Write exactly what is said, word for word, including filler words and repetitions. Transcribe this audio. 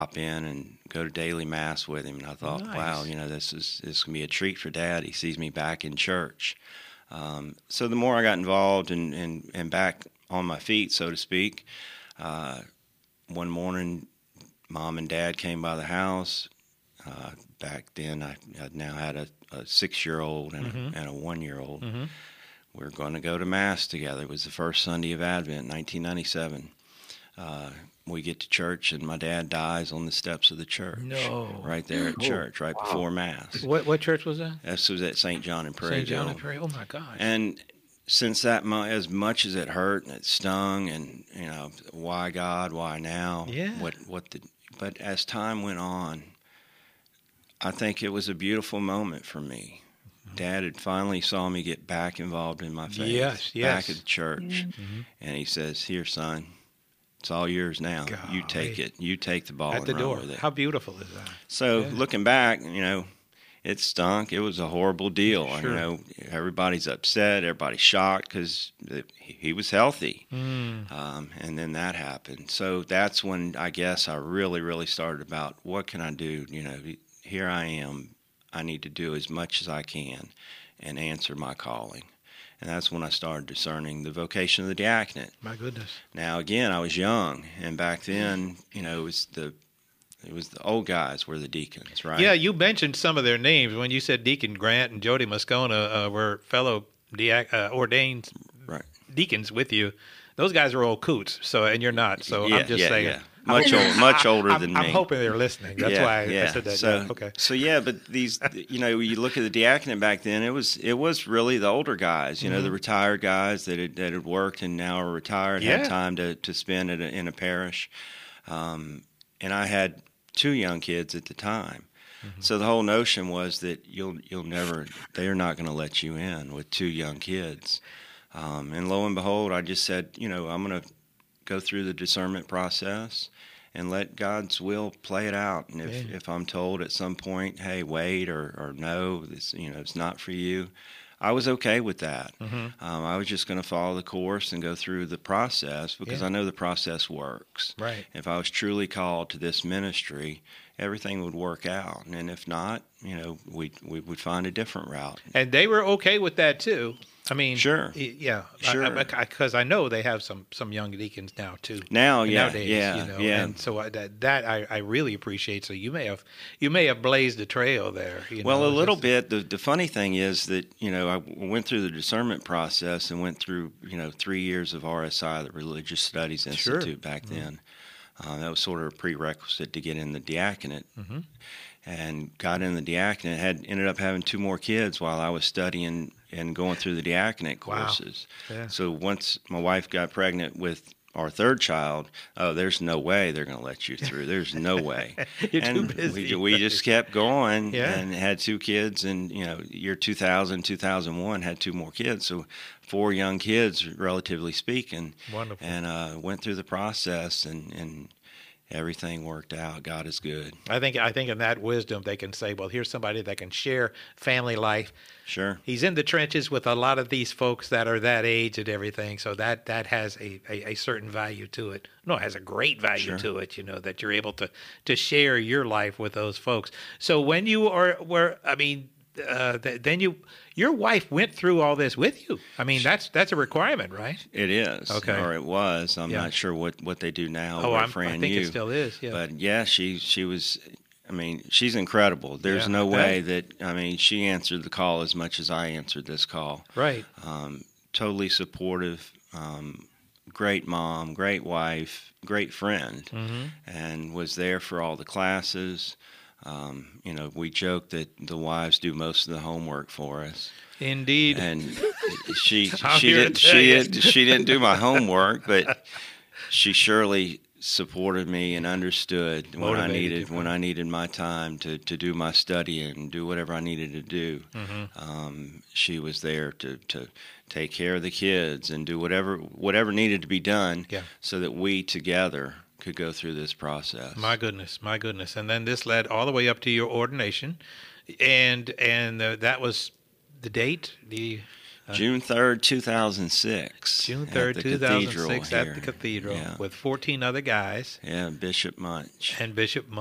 hop in and go to daily mass with him. And I thought, Nice. wow, you know, this is this can be a treat for Dad. He sees me back in church. Um, so the more I got involved and, and, and back on my feet, so to speak, uh, one morning, Mom and Dad came by the house. Uh, back then, I, I now had a, a six-year-old and, Mm-hmm. a, and a one-year-old. Mm-hmm. We were going to go to Mass together. It was the first Sunday of Advent, nineteen ninety-seven. Uh, we get to church, and my dad dies on the steps of the church. No. Right there at Oh, church, right wow. before Mass. What what church was that? This was at Saint John in Prairieville. Saint John and Prairie. Oh my gosh. And since that, mo- as much as it hurt and it stung, and you know, why God, why now? Yeah. What what the? But as time went on, I think it was a beautiful moment for me. Dad had finally saw me get back involved in my faith. Yes, yes. Back at the church, Mhm. and he says, "Here, son, it's all yours now. You take Golly. it. You take the ball At and the run door. with it." How beautiful is that? So Yeah. looking back, you know, it stunk. It was a horrible deal. Sure. You know, everybody's upset. Everybody's shocked because he was healthy. Mm. Um, and then that happened. So that's when I guess I really, really started about what can I do? You know, here I am. I need to do as much as I can and answer my calling. And that's when I started discerning the vocation of the diaconate. My goodness. Now, again, I was young, and back then, you know, it was the it was the old guys were the deacons, right? Yeah, you mentioned some of their names when you said Deacon Grant and Jody Moscona uh, were fellow diac- uh, ordained Right. deacons with you. Those guys are old coots, so and you're not. So yeah, I'm just yeah, saying. yeah. Much old, much older I'm, than I'm me. hoping they're listening. That's yeah, why I, yeah. I said that. So, yeah, okay. so yeah, but these, you know, you look at the diaconate back then. It was, it was really the older guys. You know, Mhm. the retired guys that had that had worked and now are retired, Yeah. had time to to spend at a, in a parish. Um, and I had two young kids at the time. Mhm. So the whole notion was that you'll you'll never, they're not going to let you in with two young kids. Um, and lo and behold, I just said, you know, I'm going to go through the discernment process and let God's will play it out. And if, Yeah. if I'm told at some point, hey, wait, or, or no, this, you know, it's not for you, I was okay with that. Mhm. Um, I was just going to follow the course and go through the process because Yeah. I know the process works. Right. If I was truly called to this ministry, everything would work out. And if not, you know, we we would find a different route. And they were okay with that too. I mean, Sure. y- yeah, Sure. because I, I, know they have some some young deacons now too. Now, yeah, nowadays, yeah, you know, yeah. and so I, that that I, I really appreciate. So you may have you may have blazed a trail there. You Well, know, a little just- bit. The the funny thing is that, you know, I went through the discernment process and went through, you know, three years of R S I, the Religious Studies Sure. Institute back then. Uh, that was sort of a prerequisite to get in the diaconate. Mhm. And got in the diaconate, had ended up having two more kids while I was studying and going through the diaconate Wow. courses. Yeah. So once my wife got pregnant with our third child, oh, there's no way they're going to let you through. There's no way. You're and too busy. We, we just kept going Yeah. and had two kids. And, you know, year two thousand, two thousand one had two more kids. So four young kids, relatively speaking. Wonderful. And uh, went through the process and, and everything worked out. God is good. I think I think in that wisdom they can say, well, here's somebody that can share family life. Sure. He's in the trenches with a lot of these folks that are that age and everything, so that that has a, a, a certain value to it. No, it has a great value Sure. to it. You know that you're able to to share your life with those folks. So when you are were, I mean, uh, th- then you your wife went through all this with you. I mean, that's that's a requirement, right? It is. Okay. Or it was. I'm Yeah. not sure what, what they do now. Oh, with I'm, I Fran think Yu. it still is. Yeah. But yeah, she she was. I mean, she's incredible. There's Yeah, no I bet. way that. I mean, she answered the call as much as I answered this call. right. Um, totally supportive. Um, great mom. Great wife. Great friend. Mm-hmm. And was there for all the classes. Um, you know, we joke that the wives do most of the homework for us. Indeed. And she I'm she here to didn't tell she you. didn't she didn't do my homework, but she surely supported me and understood when I Motivated needed you. when I needed my time to, to do my study and do whatever I needed to do. Mhm. Um, she was there to, to take care of the kids and do whatever whatever needed to be done, Yeah. so that we together could go through this process. My goodness, my goodness. And then this led all the way up to your ordination. And and uh, that was the date? The June third, two thousand six. June third, two thousand six, at the here. cathedral Yeah. with fourteen other guys Yeah, Bishop Munch. and Bishop